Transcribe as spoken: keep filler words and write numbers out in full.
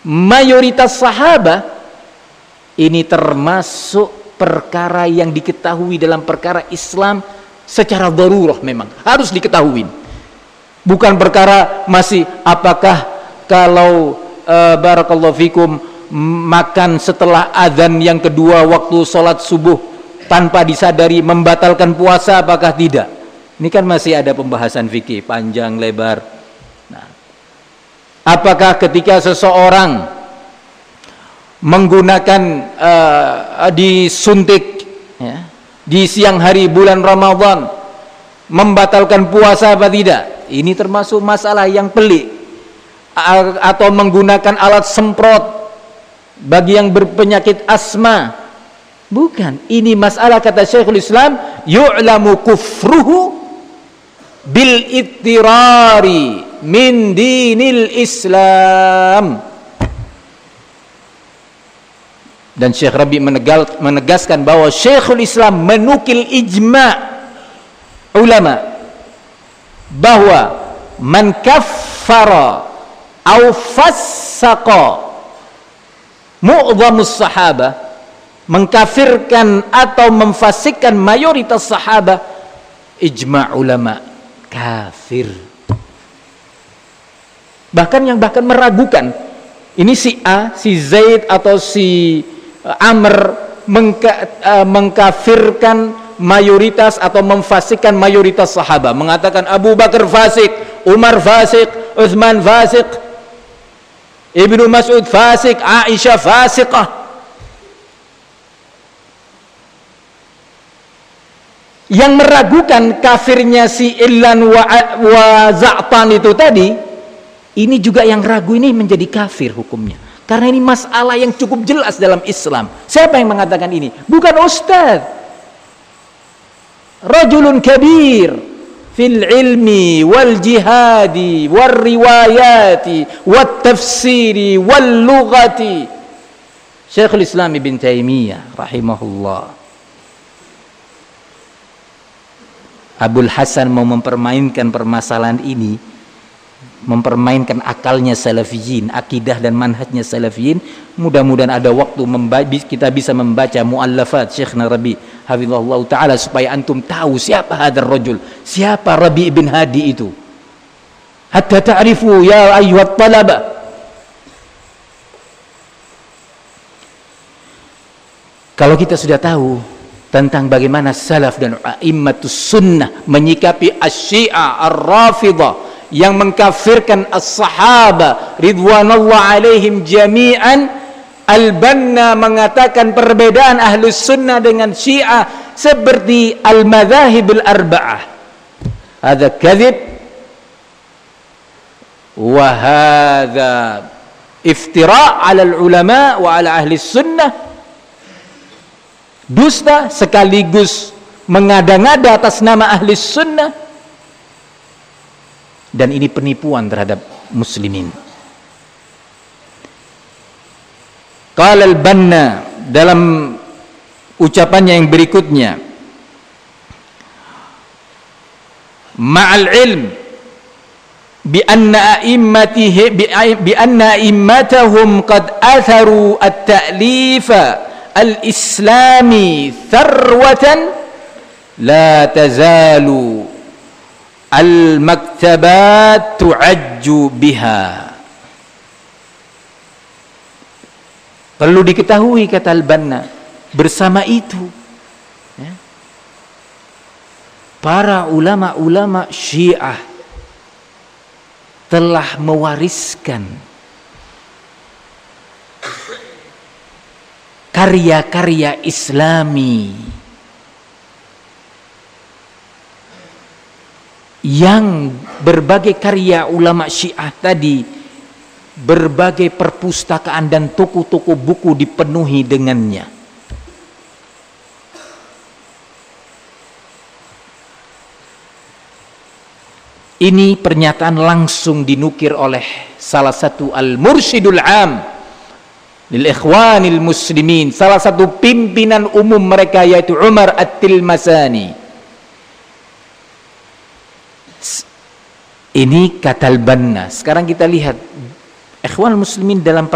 mayoritas sahabat, ini termasuk perkara yang diketahui dalam perkara Islam secara darurah, memang harus diketahui. Bukan perkara masih apakah kalau uh, barakallahu fikum makan setelah azan yang kedua waktu sholat subuh tanpa disadari membatalkan puasa apakah tidak. Ini kan masih ada pembahasan fikih panjang lebar. Nah, apakah ketika seseorang menggunakan uh, disuntik ya, di siang hari bulan Ramadan membatalkan puasa apa tidak? Ini termasuk masalah yang pelik. Atau menggunakan alat semprot bagi yang berpenyakit asma. Bukan, ini masalah kata Syekhul Islam, yu'lamu kufruhu bil ittirari min dinil Islam. Dan Syekh Rabi menegaskan bahwa Syekhul Islam menukil ijma' ulama bahwa man kaffara au fassaqa mu'dhamus sahabah, mengkafirkan atau memfasikkan mayoritas sahabat, ijma' ulama kafir. Bahkan yang bahkan meragukan ini si A, si Zaid atau si Amr mengka, uh, mengkafirkan mayoritas atau memfasikkan mayoritas sahabat, mengatakan Abu Bakar fasik, Umar fasik, Utsman fasik, Ibnu Mas'ud fasik, Aisyah fasiqah. Yang meragukan kafirnya si Illan wa, wa Za'tan itu tadi, ini juga yang ragu ini menjadi kafir hukumnya. Karena ini masalah yang cukup jelas dalam Islam. Siapa yang mengatakan ini? Bukan ustaz. Rajulun kabir fil ilmi wal jihadi wal riwayati wal tafsiri wal lughati, Syekhul Islam Ibn Taimiyah rahimahullah. Abul Hasan mau mempermainkan permasalahan ini, mempermainkan akalnya salafiyin, akidah dan manhajnya salafiyin. Mudah-mudahan ada waktu kita bisa membaca muallafat Syekh Rabi hafizahullah ta'ala supaya antum tahu siapa hadar rajul, siapa Rabi bin Hadi itu, hatta ta'rifu ya ayyuhat talaba. Kalau kita sudah tahu tentang bagaimana salaf dan a'immatus sunnah menyikapi asy-syiah ar-rafidah yang mengkafirkan as-sahaba ridwanullah alaihim jami'an, Al-Banna mengatakan perbedaan ahlus sunnah dengan syiah seperti al-madhahib al-arba'ah. Hadza kadhib wa hadza iftira' 'ala al-ulama wa 'ala ahli sunnah. Dusta sekaligus mengada-ngada atas nama ahli sunnah, dan ini penipuan terhadap muslimin. Qala al-Banna dalam ucapannya yang berikutnya, ma'al ilm bi anna a'immatihi bi anna a'immatahum qad atharu at-ta'lifa al-islami tharwatan la tazalu al-maktabat tu'ajju biha. Perlu diketahui kata Al-Banna, bersama itu ya, para ulama-ulama Syiah telah mewariskan karya-karya Islami yang berbagai karya ulama Syiah tadi, berbagai perpustakaan dan toko-toko buku dipenuhi dengannya. Ini pernyataan langsung dinukir oleh salah satu al-mursyidul am lil ikhwanil muslimin, salah satu pimpinan umum mereka yaitu Umar At-Tilmasani. Ini kata Al-Banna. Sekarang kita lihat ikhwan muslimin dalam